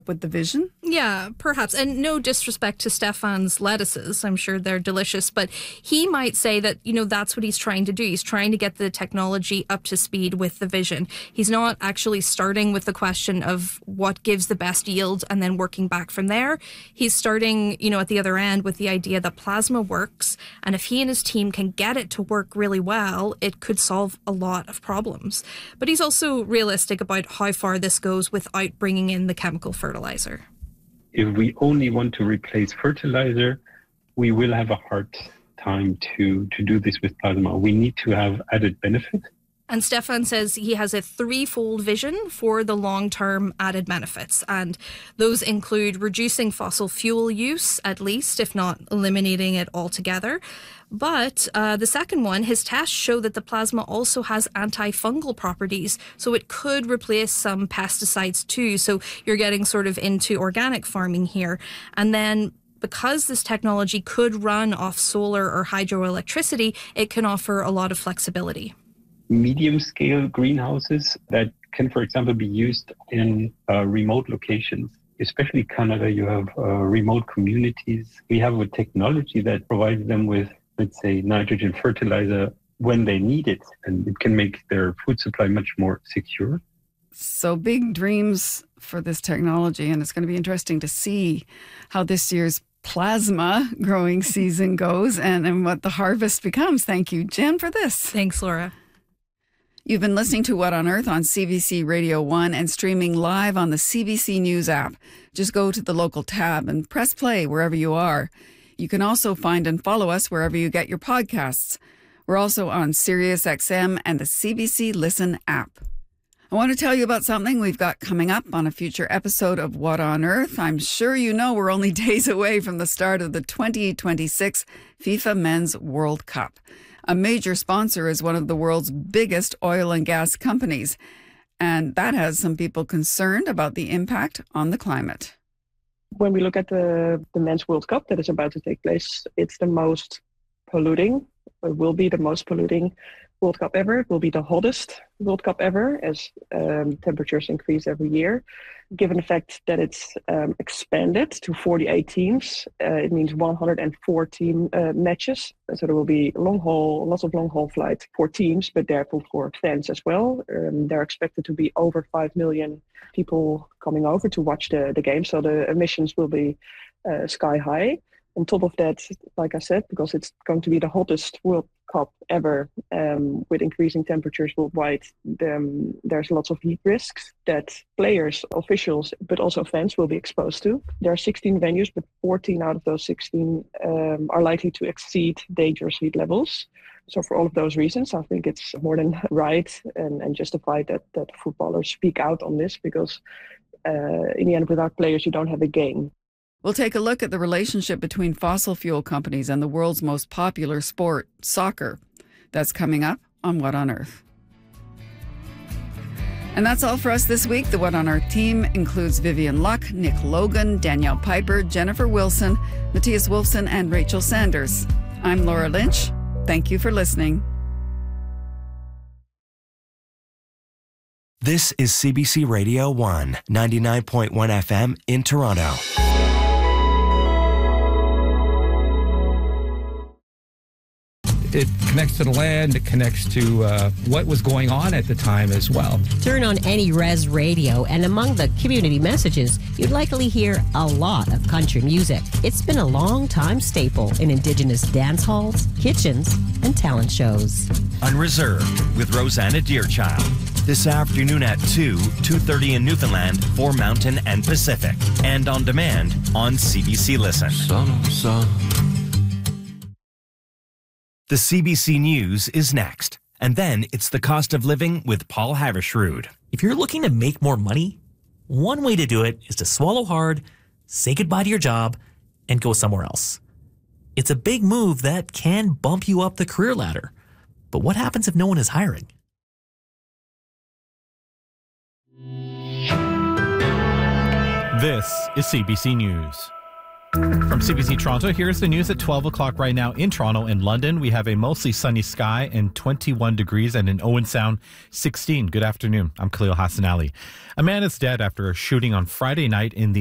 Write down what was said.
with the vision? Yeah, perhaps. And no disrespect to Stefan's lettuces. I'm sure they're delicious. But he might say that, that's what he's trying to do. He's trying to get the technology up to speed with the vision. He's not actually starting with the question of what gives the best yield and then working back from there. He's starting, at the other end with the idea that plasma works. And if he and his team can get it to work really well, it could solve a lot of problems. But he's also realistic about how far this goes without bringing in the chemical fertilizer. If we only want to replace fertilizer, we will have a hard time to do this with plasma. We need to have added benefit. And Stefan says he has a threefold vision for the long-term added benefits. And those include reducing fossil fuel use, at least, if not eliminating it altogether. But the second one, his tests show that the plasma also has antifungal properties. So it could replace some pesticides too. So you're getting sort of into organic farming here. And then because this technology could run off solar or hydroelectricity, it can offer a lot of flexibility. Medium-scale greenhouses that can, for example, be used in remote locations. Especially Canada, you have remote communities. We have a technology that provides them with, let's say, nitrogen fertilizer when they need it, and it can make their food supply much more secure. So big dreams for this technology, and it's going to be interesting to see how this year's plasma growing season goes and what the harvest becomes. Thank you, Jen, for this. Thanks, Laura. You've been listening to What on Earth on CBC Radio 1 and streaming live on the CBC News app. Just go to the local tab and press play wherever you are. You can also find and follow us wherever you get your podcasts. We're also on SiriusXM and the CBC Listen app. I want to tell you about something we've got coming up on a future episode of What on Earth. I'm sure you know we're only days away from the start of the 2026 FIFA Men's World Cup. A major sponsor is one of the world's biggest oil and gas companies, and that has some people concerned about the impact on the climate. When we look at the Men's World Cup that is about to take place, it's the most polluting, or will be the most polluting World Cup ever. It will be the hottest World Cup ever as temperatures increase every year. Given the fact that it's expanded to 48 teams, it means 104 team matches. So there will be lots of long-haul flights for teams, but therefore for fans as well. There are expected to be over 5 million people coming over to watch the game. So the emissions will be sky high. On top of that, like I said, because it's going to be the hottest World Cup ever, with increasing temperatures worldwide, there's lots of heat risks that players, officials, but also fans will be exposed to. There are 16 venues, but 14 out of those 16 are likely to exceed dangerous heat levels. So for all of those reasons, I think it's more than right and justified that footballers speak out on this, because in the end, without players, you don't have a game. We'll take a look at the relationship between fossil fuel companies and the world's most popular sport, soccer. That's coming up on What on Earth. And that's all for us this week. The What on Earth team includes Vivian Luck, Nick Logan, Danielle Piper, Jennifer Wilson, Matthias Wolfson, and Rachel Sanders. I'm Laura Lynch. Thank you for listening. This is CBC Radio 1, 99.1 FM in Toronto. It connects to the land. It connects to what was going on at the time as well. Turn on any res radio, and among the community messages, you'd likely hear a lot of country music. It's been a long-time staple in Indigenous dance halls, kitchens, and talent shows. Unreserved with Rosanna Deerchild. This afternoon at 2:30 in Newfoundland for Mountain and Pacific. And on demand on CBC Listen. Son. The CBC News is next. And then it's the cost of living with Paul Havershrud. If you're looking to make more money, one way to do it is to swallow hard, say goodbye to your job, and go somewhere else. It's a big move that can bump you up the career ladder. But what happens if no one is hiring? This is CBC News. From CBC Toronto, here's the news at 12 o'clock right now in Toronto and London. We have a mostly sunny sky and 21 degrees, and in Owen Sound, 16. Good afternoon. I'm Khalil Hassan Ali. A man is dead after a shooting on Friday night in the